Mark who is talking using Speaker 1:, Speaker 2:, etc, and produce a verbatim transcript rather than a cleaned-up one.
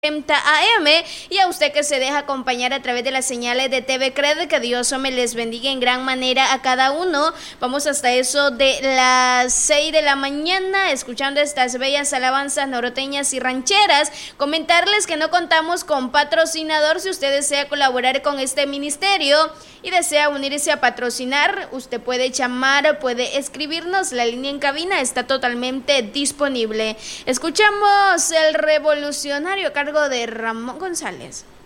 Speaker 1: cuarenta A M, y a usted que se deja acompañar a través de las señales de T V Cred, que Dios me les bendiga en gran manera a cada uno. Vamos hasta eso de las seis de la mañana escuchando estas bellas alabanzas norteñas y rancheras. Comentarles que no contamos con patrocinador. Si usted desea colaborar con este ministerio y desea unirse a patrocinar, usted puede llamar, puede escribirnos, la línea en cabina está totalmente disponible. Escuchamos el revolucionario a cargo de Ramón González.